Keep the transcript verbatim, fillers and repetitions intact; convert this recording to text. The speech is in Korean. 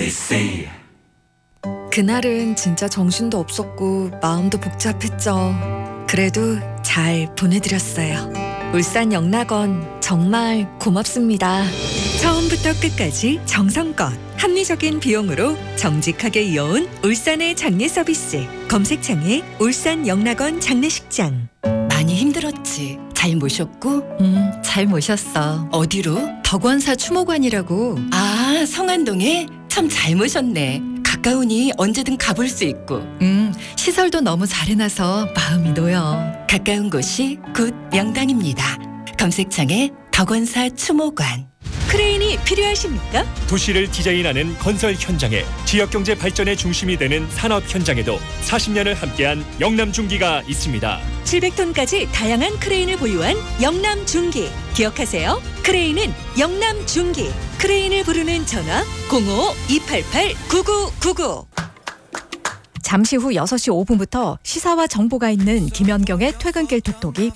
엠비씨. 그날은 진짜 정신도 없었고 마음도 복잡했죠. 그래도 잘 보내드렸어요. 울산 영락원 정말 고맙습니다. 처음부터 끝까지 정성껏 합리적인 비용으로 정직하게 이어온 울산의 장례 서비스. 검색창에 울산 영락원 장례식장. 많이 힘들었지. 잘 모셨고? 음, 잘 모셨어. 어디로? 덕원사 추모관이라고. 아, 성안동에? 참 잘 모셨네. 가까우니 언제든 가볼 수 있고. 음, 시설도 너무 잘 해놔서 마음이 놓여. 가까운 곳이 곧 명당입니다. 검색창에 덕원사 추모관. 크레인이 필요하십니까? 도시를 디자인하는 건설 현장에 지역경제 발전의 중심이 되는 산업 현장에도 사십 년을 함께한 영남중기가 있습니다. 칠백 톤까지 다양한 크레인을 보유한 영남중기. 기억하세요. 크레인은 영남중기. 크레인을 부르는 전화 공오 이팔팔 구구구구. 잠시 후 여섯 시 오 분부터 시사와 정보가 있는 김연경의 퇴근길 톡톡이